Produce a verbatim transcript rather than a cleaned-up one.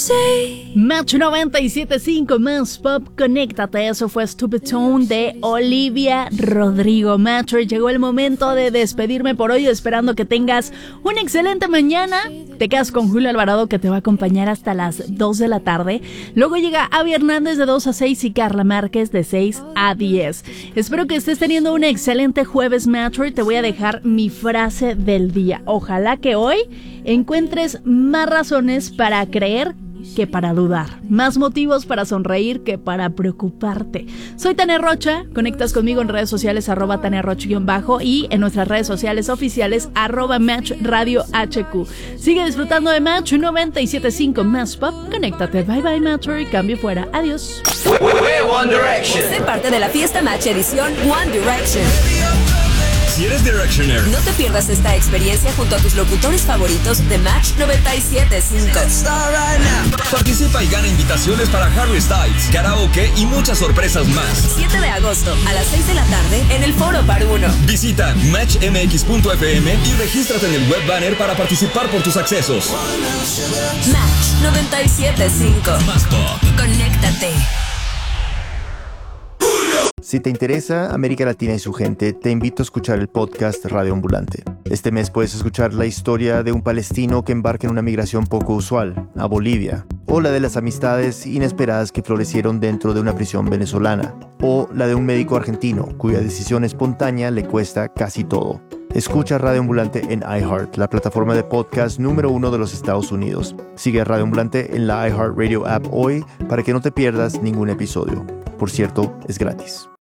say. Match noventa y siete punto cinco más pop, conéctate. Eso fue Stupid Tone de Olivia Rodrigo. Match, llegó el momento de despedirme por hoy, esperando que tengas una excelente mañana. Te quedas con Julio Alvarado, que te va a acompañar hasta las dos de la tarde. Luego llega Avi Hernández de dos a seis y Carla Márquez de seis a diez. Espero que estés teniendo un excelente jueves, Match. Te voy a dejar mi frase del día. Ojalá que hoy encuentres más razones para creer que para dudar, más motivos para sonreír que para preocuparte. Soy Tania Rocha, conectas conmigo en redes sociales arroba Tania Rocha-bajo y en nuestras redes sociales oficiales arroba Match Radio H Q. Sigue disfrutando de Match noventa y siete punto cinco más pop, conéctate. Bye bye Match, cambio fuera, adiós. One Direction. Sé parte de la fiesta Match edición One Direction. Si eres Directioner, no te pierdas esta experiencia junto a tus locutores favoritos de Match noventa y siete punto cinco. Participa y gana invitaciones para Harry Styles, karaoke y muchas sorpresas más. siete de agosto a las seis de la tarde en el Foro Par Uno. Visita match m x punto f m y regístrate en el web banner para participar por tus accesos. Match noventa y siete punto cinco. Más pop. Conéctate. Si te interesa América Latina y su gente, te invito a escuchar el podcast Radio Ambulante. Este mes puedes escuchar la historia de un palestino que embarca en una migración poco usual, a Bolivia, o la de las amistades inesperadas que florecieron dentro de una prisión venezolana, o la de un médico argentino cuya decisión espontánea le cuesta casi todo. Escucha Radio Ambulante en iHeart, la plataforma de podcast número uno de los Estados Unidos. Sigue a Radio Ambulante en la iHeartRadio app hoy para que no te pierdas ningún episodio. Por cierto, es gratis.